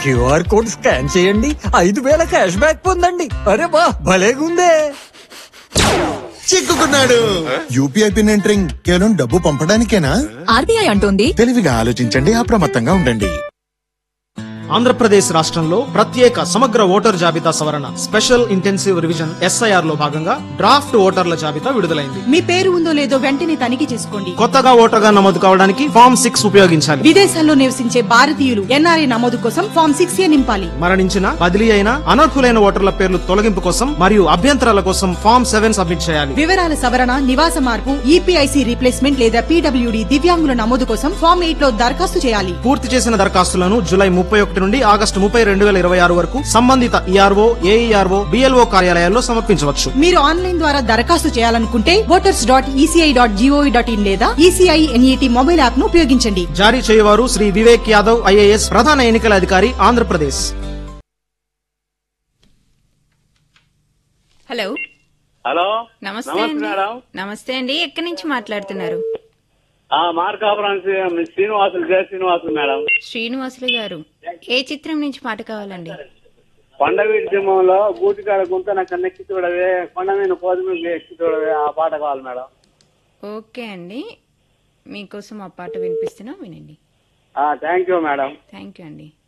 QR code scan చేయండి, 5,000 cash back పొందండి. అరే వా, భలేగుందే. చిక్కుకున్నాడు. యూపీఐ పిన్ ఎంటరింగ్ కేవలం డబ్బు పంపడానికేనా? ఆర్బీఐ అంటోంది తెలివిగా ఆలోచించండి, అప్రమత్తంగా ఉండండి. ఆంధ్రప్రదేశ్ రాష్ట్రంలో ప్రత్యేక సమగ్ర ఓటర్ జాబితా సవరణ స్పెషల్ ఇంటెన్సివ్ రివిజన్ ఎస్ఐఆర్ లో భాగంగా డ్రాఫ్ట్ ఓటర్ల జాబితా విడుదలైంది. మీ పేరు ఉందో లేదో వెంటనే తనిఖీ చేసుకోండి. కొత్తగా ఓటర్గా నమోదు కావడానికి ఫామ్ 6 ఉపయోగించాలి. విదేశాల్లో నివసించే భారతీయులు ఎన్ఆర్ఐ నమోదు కోసం ఫామ్ 6A నింపాలి. మరణించిన, బదిలీ అయిన, అనర్హులైన ఓటర్ల పేర్లు తొలగింపు కోసం మరియు అభ్యంతరాల కోసం ఫామ్ 7 సబ్మిట్ చేయాలి. వివరాల సవరణ, నివాస మార్పు, ఈపీఐసి రీప్లేస్మెంట్ లేదా పీడబ్ల్యూడీ దివ్యాంగుల నమోదు కోసం ఫామ్ 8 లో దరఖాస్తు చేయాలి. పూర్తి చేసిన దరఖాస్తులను జూలై 31 నుండి ఆగస్టు 30, 2026 వరకు సంబంధిత ఈఆర్ఓ, ఏఈఆర్ఓ, బిఎల్ఓ కార్యాలయాల్లో సమర్పించవచ్చు. మీరు ఆన్లైన్ ద్వారా దరఖాస్తు చేయాలనుకుంటే voters.eci.gov.in లేదా ఈసీఐ ఎన్ఈటీ మొబైల్ యాప్ ను ఉపయోగించండి. జారీ చేయవారు శ్రీ వివేక్ యాదవ్ ఐఏఎస్, ప్రధాన ఎన్నికల అధికారి, ఆంధ్రప్రదేశ్. హలో హలో, నమస్తే అండి. నమస్తే అండి, ఎక్కడి నుంచి మాట్లాడుతున్నారు? మార్కాపురం శ్రీనివాసులు, జయ శ్రీనివాసులు మేడం. శ్రీనివాసులు గారు, ఏ చిత్రం నుంచి పాట కావాలండి? కొండవీటి సింహంలో గూటికాడ గుంత నాకు నెక్కి చూడవే, కొండ మీద కోది ఎక్కి చూడవే, ఆ పాట కావాలి మేడం. ఓకే అండి, మీకోసం ఆ పాట వినిపిస్తున్నా, వినండి. Thank you madam. Thank you అండి.